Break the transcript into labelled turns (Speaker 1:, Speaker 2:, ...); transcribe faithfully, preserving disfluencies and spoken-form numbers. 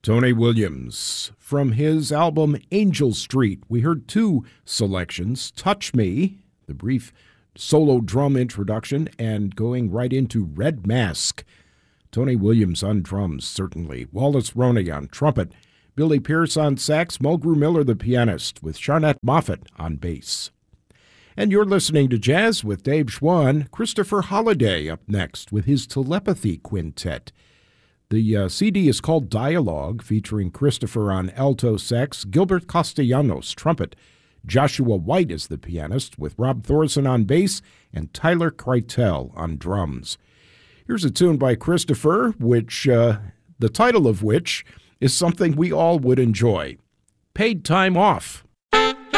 Speaker 1: Tony Williams. From his album Angel Street, we heard two selections, Touch Me, the brief solo drum introduction, and going right into Red Mask. Tony Williams on drums, certainly. Wallace Roney on trumpet. Billy Pierce on sax. Mulgrew Miller, the pianist, with Charnette Moffett on bass. And you're listening to Jazz with Dave Schwann. Christopher Holliday up next with his Telepathy Quintet. The uh, C D is called Dialogue, featuring Christopher on alto sax, Gilbert Castellanos trumpet, Joshua White is the pianist, with Rob Thorson on bass and Tyler Kreitel on drums. Here's a tune by Christopher, which uh, the title of which is something we all would enjoy. Paid Time Off.